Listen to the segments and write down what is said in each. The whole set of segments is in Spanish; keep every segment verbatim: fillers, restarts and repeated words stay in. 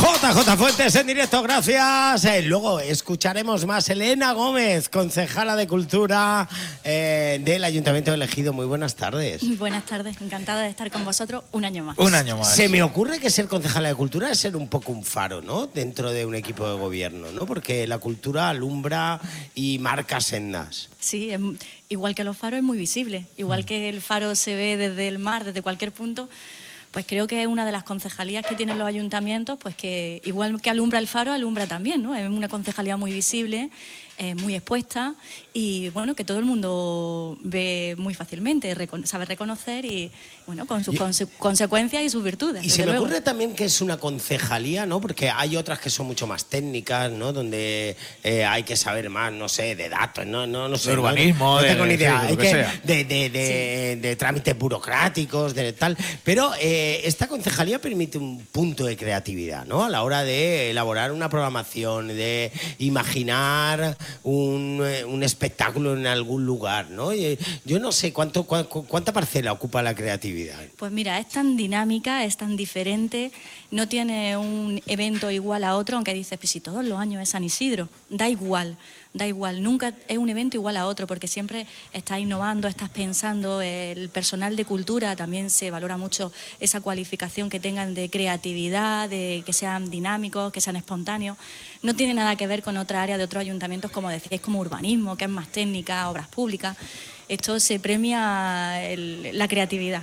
J J Fuentes en directo, gracias. Eh, luego escucharemos más Elena Gómez, concejala de Cultura eh, del Ayuntamiento de Ejido. Muy buenas tardes. Buenas tardes, encantada de estar con vosotros un año más. Un año más. Se me ocurre que ser concejala de Cultura es ser un poco un faro, ¿no? Dentro de un equipo de gobierno, ¿no? Porque la cultura alumbra y marca sendas. Sí, es, igual que los faros es muy visible, igual mm. que el faro se ve desde el mar, desde cualquier punto. Pues creo que es una de las concejalías que tienen los ayuntamientos, pues que igual que alumbra el faro, alumbra también, ¿no? Es una concejalía muy visible, eh, muy expuesta y, bueno, que todo el mundo ve muy fácilmente, recon sabe reconocer y, bueno, con sus conse consecuencias y sus virtudes. Y se me luego. ocurre también que es una concejalía, ¿no? Porque hay otras que son mucho más técnicas, ¿no? Donde eh, hay que saber más, no sé, de datos, no, no, no sé. De urbanismo, no, no de, tengo ni idea. sí, hay que que, sea. De, de, de, sí. de trámites burocráticos, de tal. Pero eh, esta concejalía permite un punto de creatividad, ¿no? A la hora de elaborar una programación, de imaginar un, un espectáculo en algún lugar, ¿no? Y yo no sé cuánto, cuánto, cuánta parcela ocupa la creatividad. Pues mira, es tan dinámica, es tan diferente, no tiene un evento igual a otro, aunque dices, pues si todos los años es San Isidro, da igual. Da igual, nunca es un evento igual a otro, porque siempre estás innovando, estás pensando. El personal de cultura también se valora mucho esa cualificación que tengan de creatividad, de que sean dinámicos, que sean espontáneos. No tiene nada que ver con otra área de otros ayuntamientos, como decíais, como urbanismo, que es más técnica, obras públicas. Esto se premia el, la creatividad.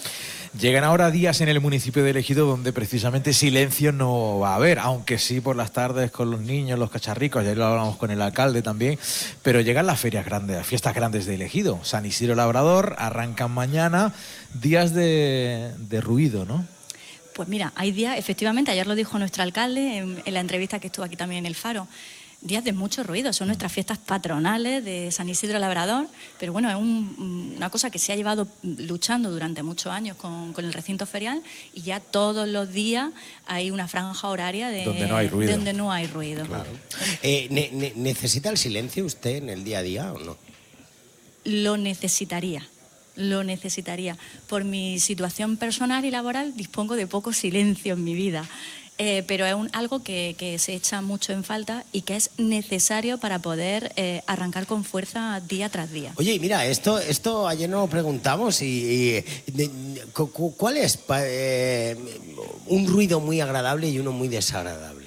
Llegan ahora días en el municipio de Ejido donde precisamente silencio no va a haber, aunque sí por las tardes con los niños, los cacharricos, ayer lo hablamos con el alcalde también, pero llegan las ferias grandes, las fiestas grandes de Ejido. San Isidro Labrador, arrancan mañana, días de, de ruido, ¿no? Pues mira, hay días, efectivamente, ayer lo dijo nuestro alcalde en, en la entrevista que estuvo aquí también en El Faro, días de mucho ruido, son nuestras fiestas patronales de San Isidro Labrador, pero bueno, es un, una cosa que se ha llevado luchando durante muchos años con, con el recinto ferial y ya todos los días hay una franja horaria de donde no hay ruido. Donde no hay ruido. Claro. Eh, ne ne ¿Necesita el silencio usted en el día a día o no? Lo necesitaría. Lo necesitaría. Por mi situación personal y laboral dispongo de poco silencio en mi vida. Eh, pero es un, algo que, que se echa mucho en falta y que es necesario para poder eh, arrancar con fuerza día tras día. Oye, mira, esto, esto ayer nos lo preguntamos y, y de, ¿cuál es eh, un ruido muy agradable y uno muy desagradable?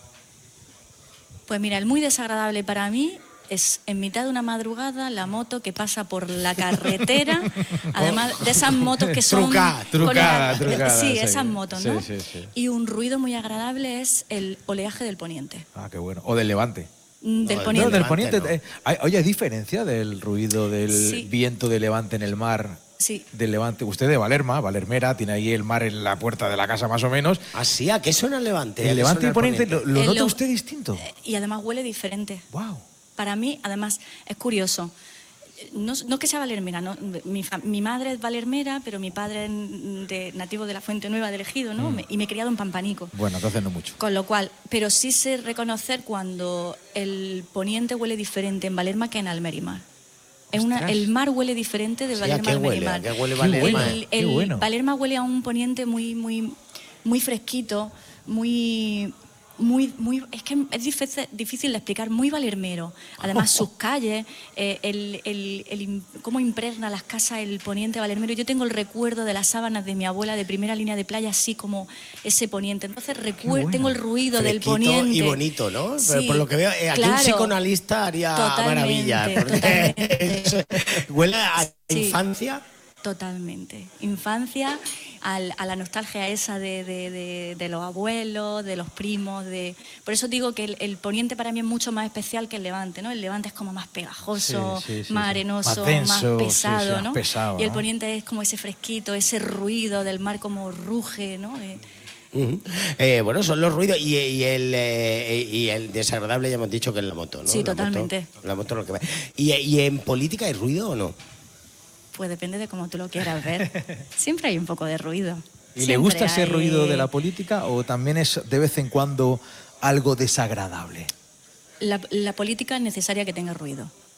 Pues mira, el muy desagradable para mí es en mitad de una madrugada la moto que pasa por la carretera, además de esas motos que son... Trucada, trucada, trucada. Sí, sí, esas motos, ¿no? Sí, sí, sí. Y un ruido muy agradable es el oleaje del poniente. Ah, qué bueno. O del levante. Del No, poniente. No, del poniente. No. Eh, hay, oye, ¿hay diferencia del ruido del Sí. viento de levante en el mar? Sí. Del levante. Usted de Valerma, Valermera, tiene ahí el mar en la puerta de la casa más o menos. Así, ¿a qué suena el levante? El levante y el poniente, ¿lo, lo El nota lo- usted distinto? Y además huele diferente. Wow. Para mí, además, es curioso. No, no que sea valermera, no, mi, mi madre es valermera, pero mi padre es de, nativo de la Fuente Nueva del Ejido, ¿no? Mm. Me, y me he criado en Pampanico. Bueno, entonces no mucho. Con lo cual, pero sí sé reconocer cuando el poniente huele diferente en Valerma que en Almerimar. Es una, el mar huele diferente de Sí, Valerma ¿a a qué huele? Almerimar. ¿A qué huele El, Valerma? el, Qué el bueno. Valerma huele a un poniente muy, muy, muy fresquito, muy... Muy, muy, es que es difícil, difícil de explicar, muy valermero. Además, sus calles, eh, el, el, el, cómo impregna las casas el poniente valermero. Yo tengo el recuerdo de las sábanas de mi abuela de primera línea de playa, así como ese poniente. Entonces, recuerdo, bueno. tengo el ruido Fresquito del poniente. y bonito, ¿no? Sí, Por lo que veo, eh, aquí claro. un psicoanalista haría Totalmente, maravillas. Porque totalmente. eso, huele a Sí. infancia. Totalmente. Infancia, al, a la nostalgia esa de, de, de, de los abuelos, de los primos. De... Por eso digo que el, el poniente para mí es mucho más especial que el levante, ¿no? El levante es como más pegajoso, Sí, sí, sí, más sí. arenoso, Más denso, más pesado, sí, sí, más ¿no? pesado, y el ¿no? poniente es como ese fresquito, ese ruido del mar como ruge, ¿no? Eh, Uh-huh. eh, bueno, son los ruidos y, y, el, eh, y el desagradable ya hemos dicho que es la moto, ¿no? Sí, la totalmente. Moto, la moto es lo que va. ¿Y, ¿Y en política hay ruido o no? pues depende de cómo tú lo quieras ver. Siempre hay un poco de ruido. ¿Y le Siempre gusta ese hay... ruido de la política o también es de vez en cuando algo desagradable? La, la política es necesaria que tenga ruido.